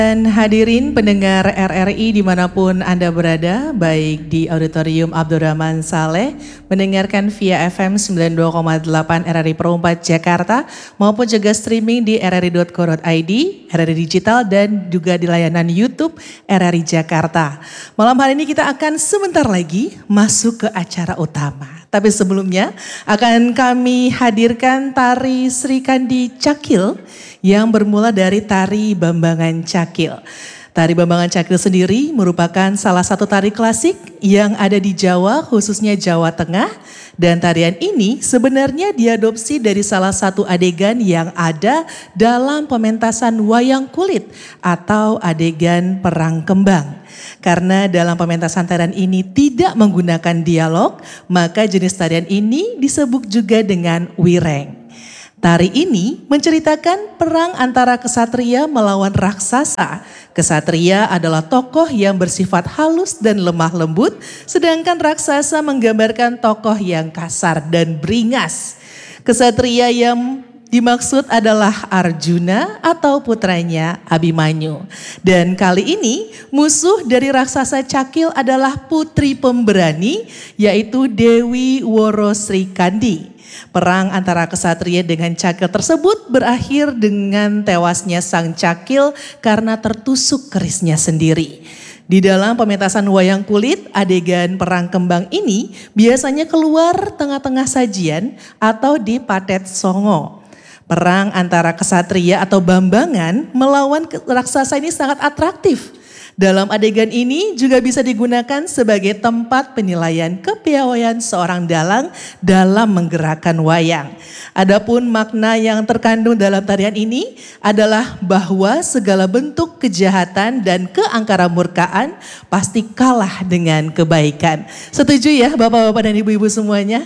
Dan hadirin pendengar RRI dimanapun Anda berada, baik di Auditorium Abdurrahman Saleh, mendengarkan via FM 92,8 RRI Perumpat Jakarta, maupun juga streaming di rri.co.id, RRI Digital, dan juga di layanan YouTube RRI Jakarta. Malam hari ini kita akan sebentar lagi masuk ke acara utama. Tapi sebelumnya akan kami hadirkan tari Sri Kandi Cakil yang bermula dari tari Bambangan Cakil. Tari Bambangan Cakil sendiri merupakan salah satu tari klasik yang ada di Jawa, khususnya Jawa Tengah. Dan tarian ini sebenarnya diadopsi dari salah satu adegan yang ada dalam pementasan wayang kulit atau adegan perang kembang. Karena dalam pementasan tarian ini tidak menggunakan dialog, maka jenis tarian ini disebut juga dengan wireng. Tari ini menceritakan perang antara kesatria melawan raksasa. Kesatria adalah tokoh yang bersifat halus dan lemah lembut, sedangkan raksasa menggambarkan tokoh yang kasar dan beringas. Kesatria yang dimaksud adalah Arjuna atau putranya Abimanyu. Dan kali ini musuh dari raksasa Cakil adalah putri pemberani, yaitu Dewi Woro Sri Kandi. Perang antara kesatria dengan Cakil tersebut berakhir dengan tewasnya sang Cakil karena tertusuk kerisnya sendiri. Di dalam pementasan wayang kulit, adegan perang kembang ini biasanya keluar tengah-tengah sajian atau di patet songo. Perang antara kesatria atau bambangan melawan raksasa ini sangat atraktif. Dalam adegan ini juga bisa digunakan sebagai tempat penilaian kepiawaian seorang dalang dalam menggerakkan wayang. Adapun makna yang terkandung dalam tarian ini adalah bahwa segala bentuk kejahatan dan keangkaramurkaan pasti kalah dengan kebaikan. Setuju ya Bapak-bapak dan Ibu-ibu semuanya?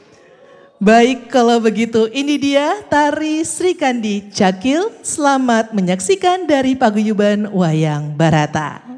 Baik, kalau begitu ini dia tari Sri Kandi Cakil. Selamat menyaksikan dari paguyuban Wayang Barata.